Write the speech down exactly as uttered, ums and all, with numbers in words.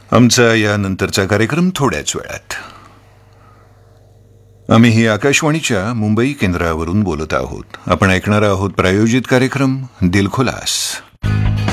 आमचा यानंतरचा कार्यक्रम थोड्याच वेळात. आम्ही ही आकाशवाणीच्या मुंबई केंद्रावरून बोलत आहोत. आपण ऐकणार आहोत प्रायोजित कार्यक्रम दिलखुलास.